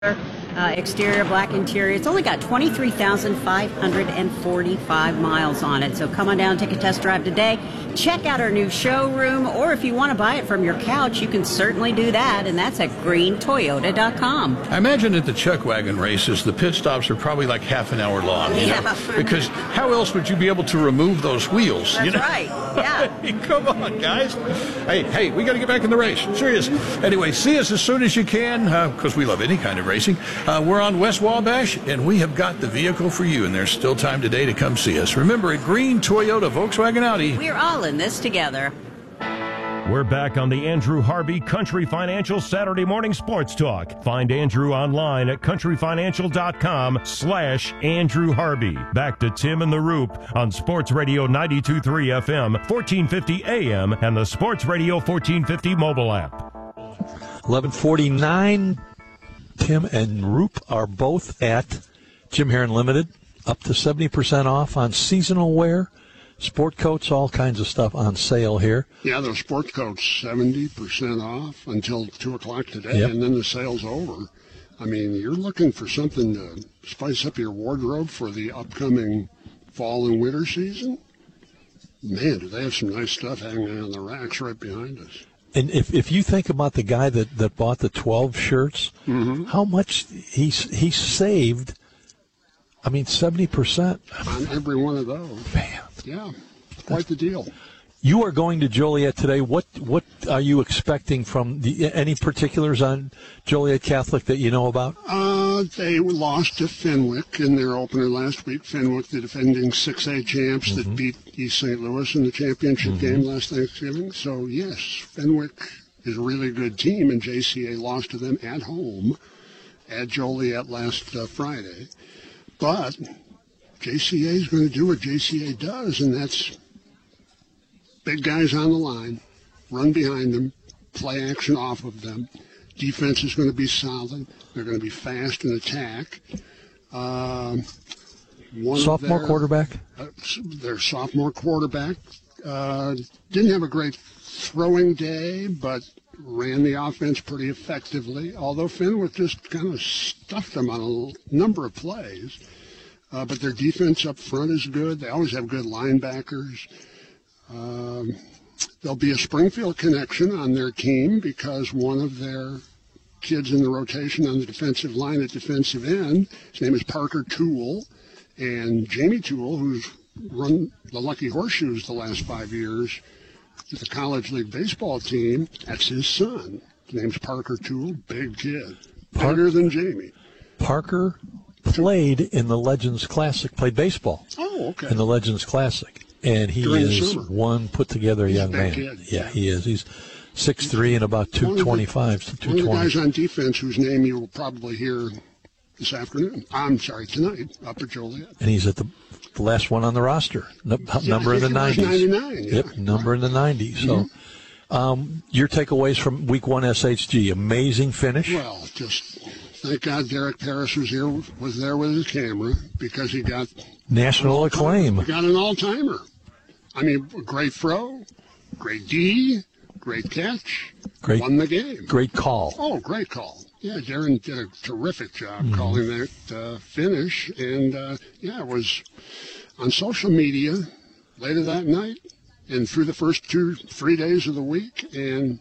Exterior, black interior. It's only got 23,545 miles on it. So come on down, take a test drive today. Check out our new showroom, or if you want to buy it from your couch, you can certainly do that, and that's at greentoyota.com. I imagine at the Chuck Wagon races, the pit stops are probably like half an hour long. You know? Because how else would you be able to remove those wheels? That's right. Yeah. Come on, guys. Hey, we got to get back in the race. Serious. Anyway, see us as soon as you can, because we love any kind of racing. We're on West Wabash, and we have got the vehicle for you, and there's still time today to come see us. Remember, at Green Toyota Volkswagen Audi, we're all in this together. We're back on the Andrew Harvey Country Financial Saturday Morning Sports Talk. Find Andrew online at countryfinancial.com/Andrew Harvey. Back to Tim and the Roop on Sports Radio 92.3 FM, 1450 AM, and the Sports Radio 1450 mobile app. 11:49. Tim and Roop are both at Jim Heron Limited. Up to 70% off on seasonal wear. Sport coats, all kinds of stuff on sale here. Yeah, those sport coats, 70% off until 2 o'clock today, Yep. And then the sale's over. I mean, you're looking for something to spice up your wardrobe for the upcoming fall and winter season? Man, do they have some nice stuff hanging on the racks right behind us. And if you think about the guy that bought the 12 shirts, how much he saved, 70%. On every one of those. Man. Yeah, quite the deal. You are going to Joliet today. What are you expecting from any particulars on Joliet Catholic that you know about? They lost to Fenwick in their opener last week. Fenwick, the defending 6A champs that beat East St. Louis in the championship game last Thanksgiving. So, yes, Fenwick is a really good team, and JCA lost to them at home at Joliet last Friday. But JCA is going to do what JCA does, and that's big guys on the line, run behind them, play action off of them. Defense is going to be solid. They're going to be fast in attack. Sophomore quarterback? Their sophomore quarterback didn't have a great throwing day, but ran the offense pretty effectively, although Fenwick just kind of stuffed them on a number of plays. But their defense up front is good. They always have good linebackers. There'll be a Springfield connection on their team because one of their kids in the rotation on the defensive line at defensive end, his name is Parker Toole, and Jamie Toole, who's run the Lucky Horseshoes the last 5 years with the College League baseball team, that's his son. His name's Parker Toole, big kid, bigger than Jamie. Parker played in the Legends Classic, played baseball. Oh, okay. In the Legends Classic. And he is one put-together young man. Kid. Yeah, he is. He's 6'3" and about 225, 220. One of the guys on defense whose name you will probably hear tonight, up at Joliet. And he's at the last one on the roster, number in the 90s. 99, yeah. Yep, number in the 90s. So your takeaways from Week 1 SHG, amazing finish. Well, just thank God Derek Paris was there with his camera because he got national acclaim. He got an all-timer. I mean, great throw, great D, great catch, won the game. Great call. Oh, great call. Yeah, Darren did a terrific job calling that finish. And, it was on social media later that night and through the first 2-3 days of the week, and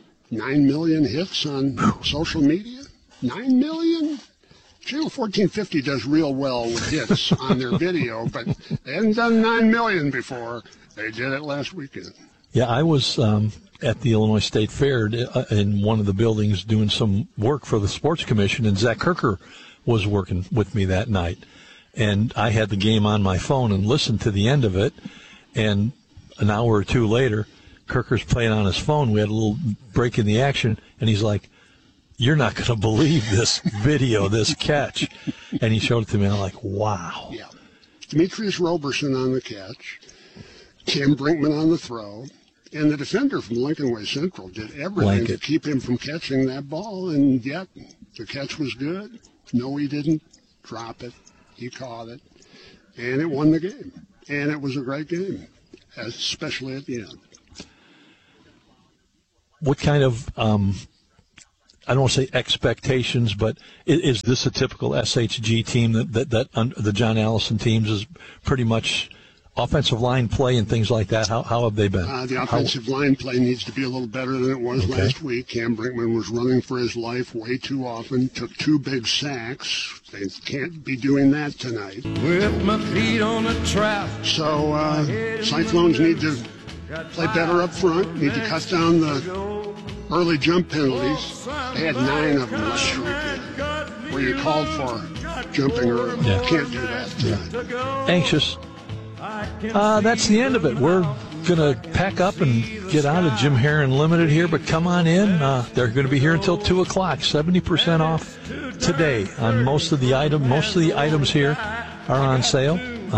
9 million hits on social media. 9 million? Channel 1450 does real well with hits on their video, but they hadn't done 9 million before. They did it last weekend. Yeah, I was at the Illinois State Fair in one of the buildings doing some work for the Sports Commission, and Zach Kirker was working with me that night. And I had the game on my phone and listened to the end of it, and an hour or two later, Kirker's playing on his phone. We had a little break in the action, and he's like, "You're not going to believe this video, this catch." And he showed it to me, and I'm like, wow. Yeah. Demetrius Roberson on the catch, Tim Brinkman on the throw, and the defender from Lincoln Way Central did everything to keep him from catching that ball, and yet the catch was good. No, he didn't drop it. He caught it, and it won the game. And it was a great game, especially at the end. What kind of I don't want to say expectations, but is this a typical SHG team that the John Allison teams is pretty much offensive line play and things like that? How have they been? The offensive line play needs to be a little better than it was last week. Cam Brinkman was running for his life way too often, took 2 big sacks. They can't be doing that tonight. With my feet on the trap. So Cyclones need to play better up front, need to cut down the early jump penalties. They had 9 of them last week where you called for jumping early. Yeah. Can't do that tonight. Anxious. That's the end of it. We're going to pack up and get out of Jim Heron Limited here, but come on in. They're going to be here until 2 o'clock, 70% off today on most of the items. Most of the items here are on sale.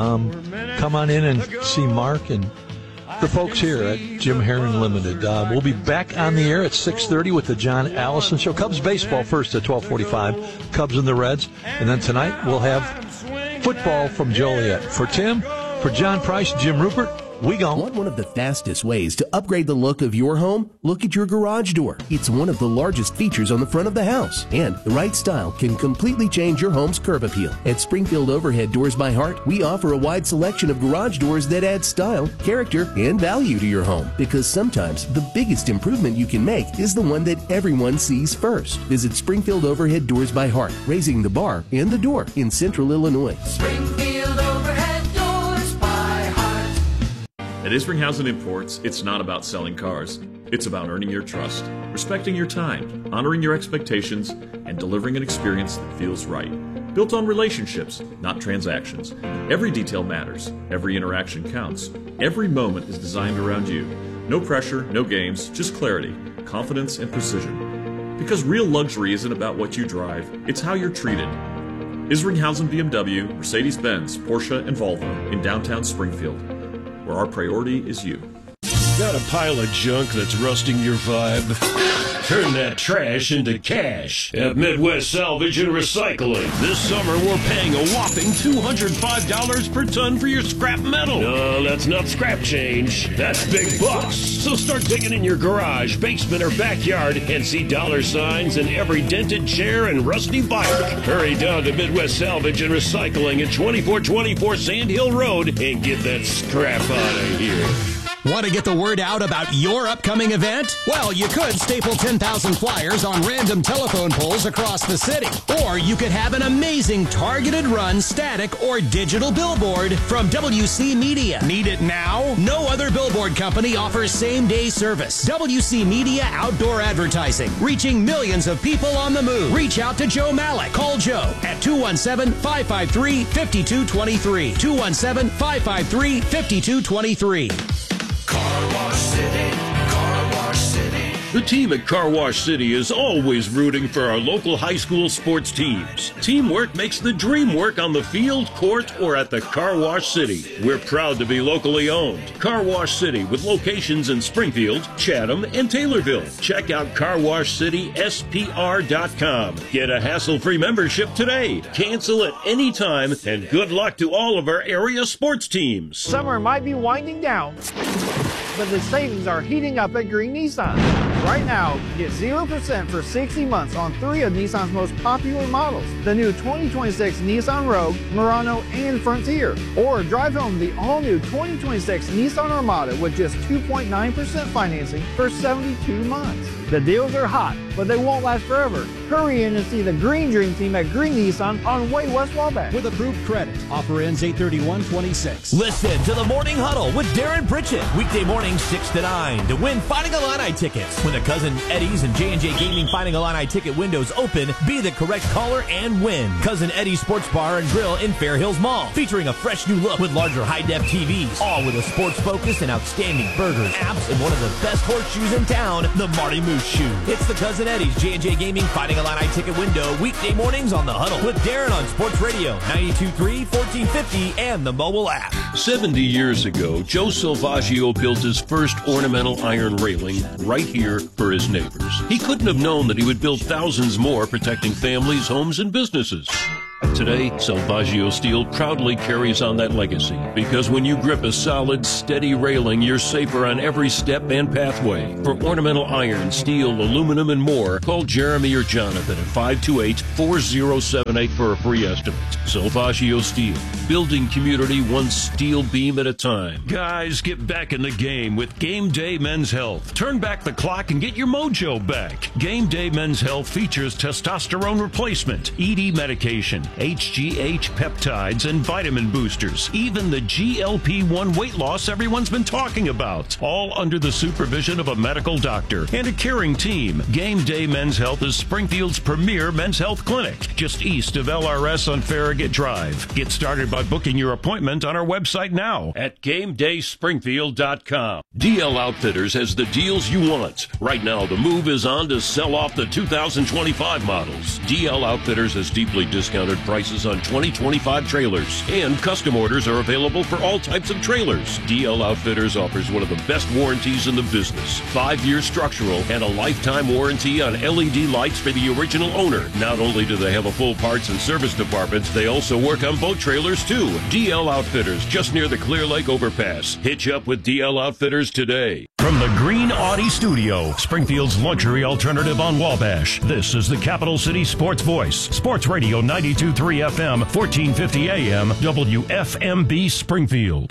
Come on in and see Mark and the folks here at Jim Heron Limited. We'll be back on the air at 6:30 with the John Allison Show. Cubs baseball first at 12:45. Cubs and the Reds. And then tonight we'll have football from Joliet. For Tim, for John Price, Jim Rupert, we gone. Want one of the fastest ways to upgrade the look of your home? Look at your garage door. It's one of the largest features on the front of the house, and the right style can completely change your home's curb appeal. At Springfield Overhead Doors by Heart, we offer a wide selection of garage doors that add style, character, and value to your home, because sometimes the biggest improvement you can make is the one that everyone sees first. Visit Springfield Overhead Doors by Heart, raising the bar and the door in Central Illinois. Springfield Overhead Doors by Heart. At Isringhausen Imports, it's not about selling cars. It's about earning your trust, respecting your time, honoring your expectations, and delivering an experience that feels right. Built on relationships, not transactions. Every detail matters. Every interaction counts. Every moment is designed around you. No pressure, no games, just clarity, confidence, and precision. Because real luxury isn't about what you drive, it's how you're treated. Isringhausen BMW, Mercedes-Benz, Porsche, and Volvo in downtown Springfield, where our priority is you. Got a pile of junk that's rusting your vibe? Turn that trash into cash at Midwest Salvage and Recycling. This summer, we're paying a whopping $205 per ton for your scrap metal. No, that's not scrap change. That's big bucks. So start digging in your garage, basement, or backyard and see dollar signs in every dented chair and rusty bike. Hurry down to Midwest Salvage and Recycling at 2424 Sand Hill Road and get that scrap out of here. Want to get the word out about your upcoming event? Well, you could staple 10,000 flyers on random telephone poles across the city. Or you could have an amazing targeted run, static, or digital billboard from WC Media. Need it now? No other billboard company offers same-day service. WC Media Outdoor Advertising, reaching millions of people on the move. Reach out to Joe Malik. Call Joe at 217-553-5223. 217-553-5223. Car Wash City, Car Wash City. The team at Car Wash City is always rooting for our local high school sports teams. Teamwork makes the dream work on the field, court, or at the Car Wash City. We're proud to be locally owned. Car Wash City with locations in Springfield, Chatham, and Taylorville. Check out carwashcityspr.com. Get a hassle-free membership today. Cancel at any time, and good luck to all of our area sports teams. Summer might be winding down, but the savings are heating up at Green Nissan. Right now, get 0% for 60 months on 3 of Nissan's most popular models. The new 2026 Nissan Rogue, Murano, and Frontier. Or drive home the all-new 2026 Nissan Armada with just 2.9% financing for 72 months. The deals are hot, but they won't last forever. Hurry in and see the Green Dream Team at Green Nissan on Way West Wabash. With approved credit. Offer ends 8/31/26. Listen to the Morning Huddle with Darren Pritchett. Weekday mornings 6 to 9 to win Fighting Illini tickets. When the Cousin Eddie's and J&J Gaming Fighting Illini ticket windows open, be the correct caller and win. Cousin Eddie's Sports Bar and Grill in Fair Hills Mall. Featuring a fresh new look with larger high-def TVs. All with a sports focus and outstanding burgers, apps, and one of the best horseshoes in town, the Marty Moose Shoe. It's the Cousin Eddie's J&J Gaming Fighting Illini ticket window weekday mornings on The Huddle with Darren on Sports Radio 92.3, 1450, and the mobile app. 70 years ago, Joe Silvaggio built his first ornamental iron railing right here for his neighbors. He couldn't have known that he would build thousands more, protecting families, homes, and businesses. Today, Salvaggio Steel proudly carries on that legacy because when you grip a solid, steady railing, you're safer on every step and pathway. For ornamental iron, steel, aluminum, and more, call Jeremy or Jonathan at 528-4078 for a free estimate. Salvaggio Steel, building community one steel beam at a time. Guys, get back in the game with Game Day Men's Health. Turn back the clock and get your mojo back. Game Day Men's Health features testosterone replacement, ED medication, HGH peptides, and vitamin boosters. Even the GLP-1 weight loss everyone's been talking about. All under the supervision of a medical doctor and a caring team. Game Day Men's Health is Springfield's premier men's health clinic, just east of LRS on Farragut Drive. Get started by booking your appointment on our website now at GameDaySpringfield.com. DL Outfitters has the deals you want. Right now, the move is on to sell off the 2025 models. DL Outfitters has deeply discounted prices on 2025 trailers, and custom orders are available for all types of trailers. DL Outfitters offers one of the best warranties in the business. 5-year structural and a lifetime warranty on LED lights for the original owner. Not only do they have a full parts and service department, they also work on boat trailers too. DL Outfitters, just near the Clear Lake overpass. Hitch up with DL Outfitters today. From the Green Audi Studio, Springfield's luxury alternative on Wabash, this is the Capital City Sports Voice. Sports Radio 92.3 FM, 1450 AM, WFMB Springfield.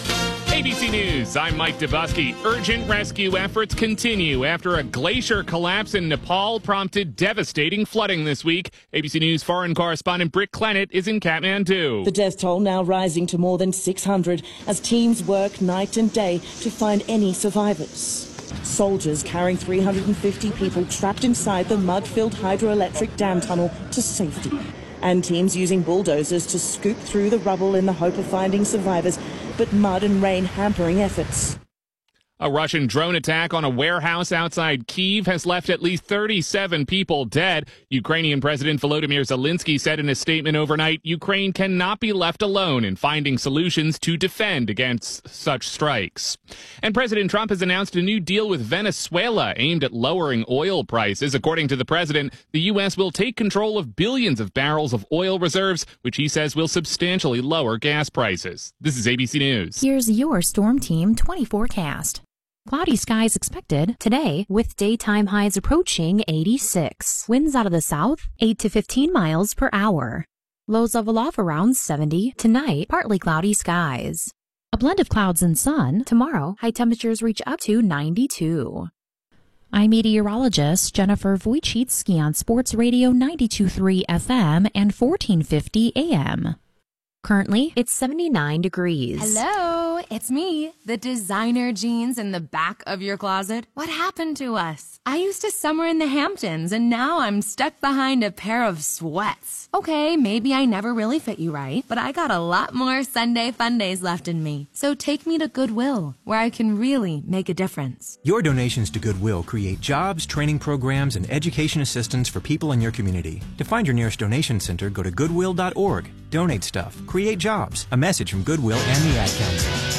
ABC News, I'm Mike Dubusky. Urgent rescue efforts continue after a glacier collapse in Nepal prompted devastating flooding this week. ABC News foreign correspondent Britt Clennett is in Kathmandu. The death toll now rising to more than 600 as teams work night and day to find any survivors. Soldiers carrying 350 people trapped inside the mud-filled hydroelectric dam tunnel to safety. And teams using bulldozers to scoop through the rubble in the hope of finding survivors, but mud and rain hampering efforts. A Russian drone attack on a warehouse outside Kyiv has left at least 37 people dead. Ukrainian President Volodymyr Zelensky said in a statement overnight, Ukraine cannot be left alone in finding solutions to defend against such strikes. And President Trump has announced a new deal with Venezuela aimed at lowering oil prices. According to the president, the U.S. will take control of billions of barrels of oil reserves, which he says will substantially lower gas prices. This is ABC News. Here's your Storm Team 20 forecast. Cloudy skies expected today with daytime highs approaching 86. Winds out of the south, 8 to 15 miles per hour. Lows level off around 70. Tonight, partly cloudy skies. A blend of clouds and sun. Tomorrow, high temperatures reach up to 92. I'm meteorologist Jennifer Wojcicki on Sports Radio 92.3 FM and 1450 AM. Currently, it's 79 degrees. Hello, it's me, the designer jeans in the back of your closet. What happened to us? I used to summer in the Hamptons, and now I'm stuck behind a pair of sweats. Okay, maybe I never really fit you right, but I got a lot more Sunday fun days left in me. So take me to Goodwill, where I can really make a difference. Your donations to Goodwill create jobs, training programs, and education assistance for people in your community. To find your nearest donation center, go to goodwill.org. Donate stuff. Create jobs. A message from Goodwill and the Ad Council.